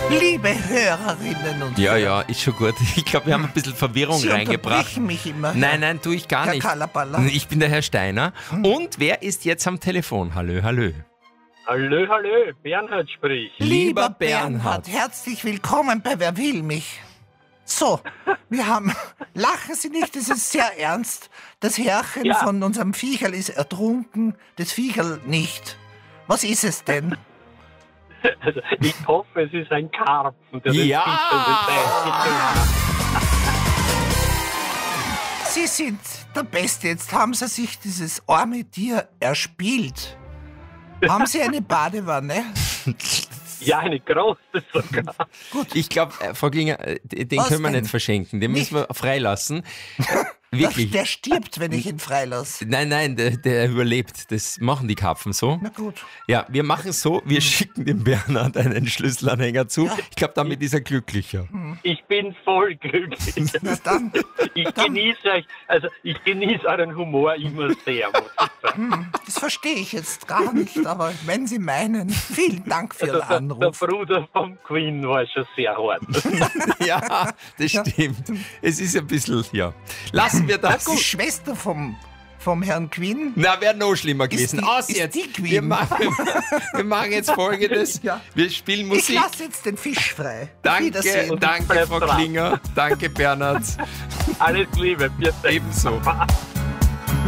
Liebe Hörerinnen und Ja, Hörer. ja, ist schon gut. Ich glaube, wir haben ein bisschen Verwirrung Sie reingebracht. unterbrechen mich immer. Nein, tue ich gar Herr nicht. Kalaballa. Ich bin der Herr Steiner. Und wer ist jetzt am Telefon? Hallo. Hallo, Bernhard spricht. Lieber Bernhard, herzlich willkommen bei Wer will mich? So, wir haben... Lachen Sie nicht, das ist sehr ernst. Das Herrchen Ja. von unserem Viecherl ist ertrunken, das Viecherl nicht. Was ist es denn? Also, ich hoffe, es ist ein Karpfen, der Ja! den Fisch getötet hat. Sie sind der Beste. Jetzt haben Sie sich dieses arme Tier erspielt. Haben Sie eine Badewanne? Ja, eine große sogar. Ich glaube, Frau Klinger, den Was können wir denn? nicht verschenken. Den müssen wir freilassen. Wirklich. Der stirbt, wenn ich ihn freilasse. Nein, der überlebt. Das machen die Karpfen so. Na gut. Ja, wir machen so, wir schicken dem Bernhard einen Schlüsselanhänger zu. Ja. Ich glaube, damit ist er glücklicher. Ich bin voll glücklich. Na dann. Ich genieße euren Humor immer sehr, muss ich sagen. Das verstehe ich jetzt gar nicht, aber wenn Sie meinen, vielen Dank für Ihren Der Anruf. Bruder vom Queen war schon sehr hart. Ja, das stimmt. Es ist ein bisschen, ja. Lassen wir das. Die Schwester vom Herrn Queen. Na, wäre noch schlimmer gewesen. die- Aus ist jetzt. die Queen? Wir machen jetzt Folgendes. Ja. Wir spielen Ich Musik. lasse jetzt den Fisch frei. Auf Danke, Wiedersehen. danke, Bleibt Frau dran. Klinger. Danke, Bernhard. Alles Liebe, bitte. Ebenso.